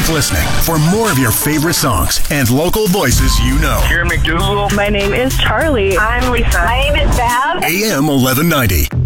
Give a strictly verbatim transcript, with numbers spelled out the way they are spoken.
Keep listening for more of your favorite songs and local voices you know. Karen McDougal. My name is Charlie. I'm Lisa. My name is Bab. A M eleven ninety.